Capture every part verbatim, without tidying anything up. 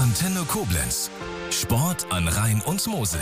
Antenne Koblenz. Sport an Rhein und Mosel.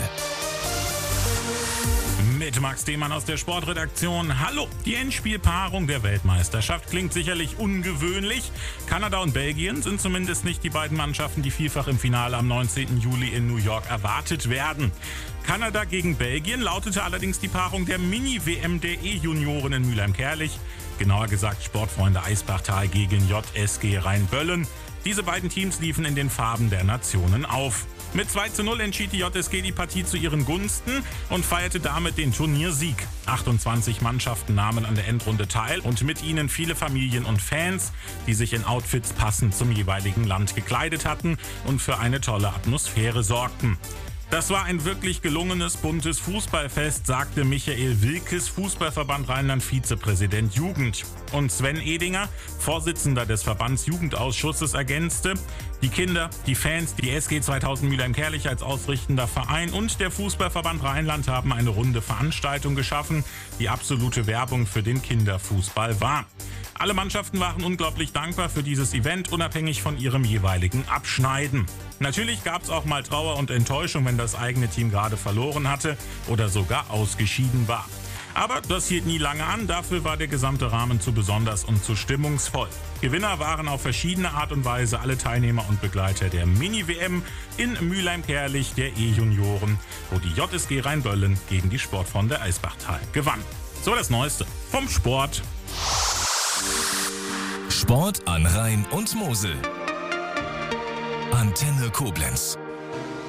Mit Max Demann aus der Sportredaktion. Hallo! Die Endspielpaarung der Weltmeisterschaft klingt sicherlich ungewöhnlich. Kanada und Belgien sind zumindest nicht die beiden Mannschaften, die vielfach im Finale am neunzehnten Juli in New York erwartet werden. Kanada gegen Belgien lautete allerdings die Paarung der Mini-W M der E-Junioren in Mülheim-Kärlich. Genauer gesagt Sportfreunde Eisbachtal gegen J S G Rheinböllen. Diese beiden Teams liefen in den Farben der Nationen auf. Mit zwei zu null entschied die J S G die Partie zu ihren Gunsten und feierte damit den Turniersieg. achtundzwanzig Mannschaften nahmen an der Endrunde teil und mit ihnen viele Familien und Fans, die sich in Outfits passend zum jeweiligen Land gekleidet hatten und für eine tolle Atmosphäre sorgten. Das war ein wirklich gelungenes, buntes Fußballfest, sagte Michael Wilkes, Fußballverband Rheinland-Vizepräsident Jugend. Und Sven Edinger, Vorsitzender des Verbands Jugendausschusses, ergänzte: Die Kinder, die Fans, die S G zweitausend Mülheim-Kärlich als ausrichtender Verein und der Fußballverband Rheinland haben eine runde Veranstaltung geschaffen, die absolute Werbung für den Kinderfußball war. Alle Mannschaften waren unglaublich dankbar für dieses Event, unabhängig von ihrem jeweiligen Abschneiden. Natürlich gab es auch mal Trauer und Enttäuschung, wenn das eigene Team gerade verloren hatte oder sogar ausgeschieden war. Aber das hielt nie lange an, dafür war der gesamte Rahmen zu besonders und zu stimmungsvoll. Gewinner waren auf verschiedene Art und Weise alle Teilnehmer und Begleiter der Mini-W M in Mülheim-Kärlich der E-Junioren, wo die J S G Rheinböllen gegen die Sportfreunde Eisbachtal gewann. So das Neueste vom Sport. Sport an Rhein und Mosel. Antenne Koblenz.